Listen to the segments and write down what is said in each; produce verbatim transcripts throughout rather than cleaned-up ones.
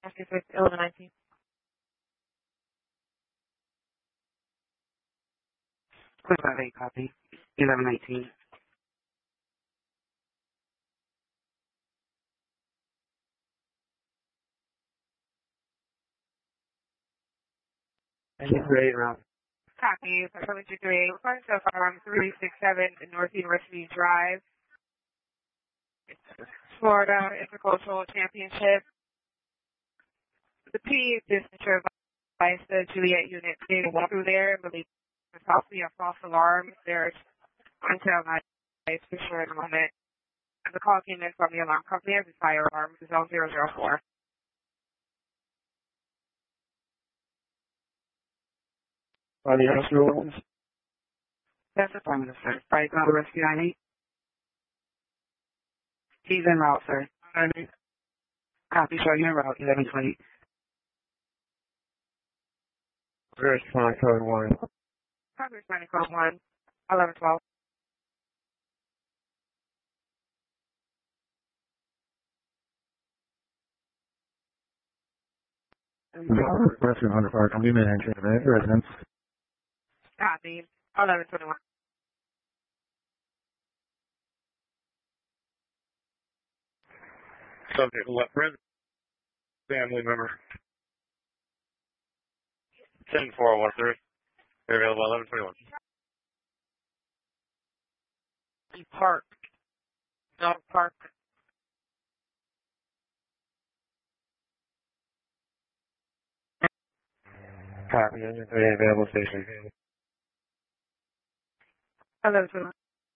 Rescue six, eleven nineteen. Quick five eight, copy. eleven nineteen. Great route. Copy. seven two three, request of farm three six seven North University Drive, Florida Intercultural Championship. The P dispatcher advised the Juliet unit to walk through there and believe there's possibly a false alarm. There's until I for sure in a moment. The call came in from the alarm company as a fire alarm, zone zero zero four. Are the rescue ones? That's affirmative, sir. Right, go to rescue nine eight. He's en route, sir. nine eight. Copy, sir. You're en route, eleven twenty. Where's Flight Code one? Copy, responding code one, eleven twelve. Rescue one hundred Park, I'm being entry to the residence. Copy, eleven twenty-one. Subject left resident. Family member. ten four one three. Available eleven twenty-one. Park. Dog park. Copy, engine three available station. eleven twenty-one.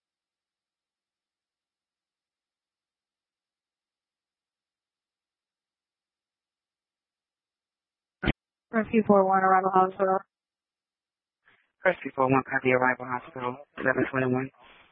Rescue four one, arrival hospital. Rescue four one, copy, arrival hospital, eleven twenty-one.